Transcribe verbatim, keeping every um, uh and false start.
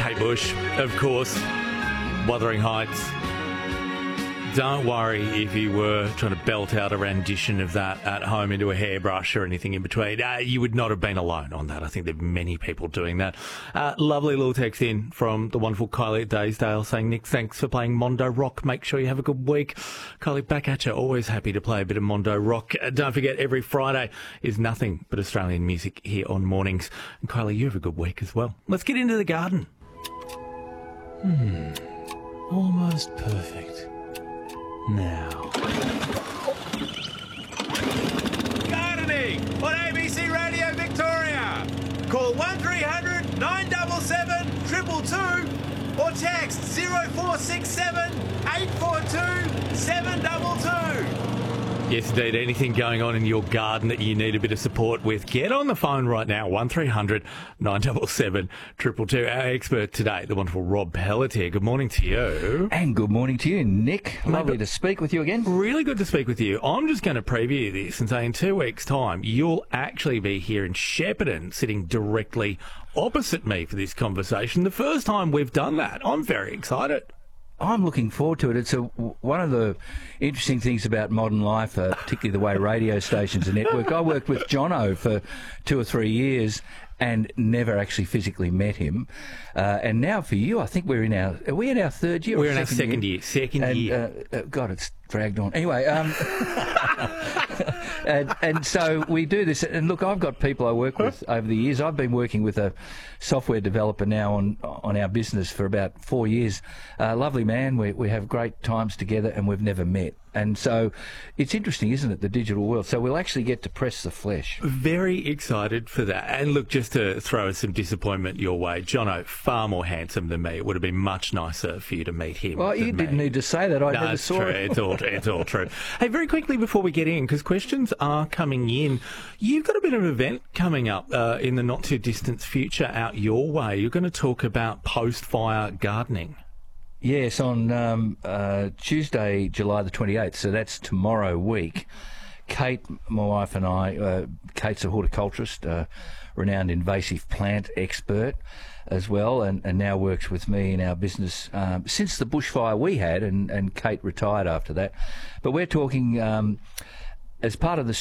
Kate Bush, of course, Wuthering Heights. Don't worry if you were trying to belt out a rendition of that at home into a hairbrush or anything in between. Uh, you would not have been alone on that. I think there are many people doing that. Uh, lovely little text in from the wonderful Kylie at Daysdale saying, Nick, thanks for playing Mondo Rock. Make sure you have a good week. Kylie, back at you. Always happy to play a bit of Mondo Rock. Uh, don't forget, every Friday is nothing but Australian music here on Mornings. And Kylie, you have a good week as well. Let's get into the garden. Hmm. Almost perfect. Now. Gardening on A B C Radio Victoria. Call one three hundred nine seven seven two two two or text zero four six seven eight four two seven two two. Yes, indeed. Anything going on in your garden that you need a bit of support with, get on the phone right now, one three hundred nine seven seven two two two. Our expert today, the wonderful Rob Pelletier. Good morning to you. And good morning to you, Nick. Lovely to speak with you again. Really good to speak with you. I'm just going to preview this and say in two weeks' time, you'll actually be here in Shepparton, sitting directly opposite me for this conversation. The first time we've done that. I'm very excited. I'm looking forward to it. It's a, one of the interesting things about modern life, uh, particularly the way radio stations are networked. I worked with Jono for two or three years and never actually physically met him. Uh, and now for you, I think we're in our... Are we in our third year? We're or in our second second year. year. Second and, year. Uh, uh, God, it's dragged on. Anyway... Um, and, and so we do this, and look, I've got people I work with over the years. I've been working with a software developer now on on our business for about four years. Uh, lovely man, we we have great times together, and we've never met. And so it's interesting, isn't it, the digital world? So we'll actually get to press the flesh. Very excited for that. And look, just to throw some disappointment your way, Jono, far more handsome than me. It would have been much nicer for you to meet him. Well, you didn't me. need to say that. I no, never it's saw true. it. It's all, it's all true. Hey, very quickly before we get in, because questions are coming in, you've got a bit of an event coming up uh, in the not-too-distant future out your way. You're going to talk about post-fire gardening. Yes, on um, uh, Tuesday, July the twenty-eighth, so that's tomorrow week, Kate, my wife and I, uh, Kate's a horticulturist, uh, renowned invasive plant expert as well, and, and now works with me in our business um, since the bushfire we had, and, and Kate retired after that. But we're talking... Um, as part of the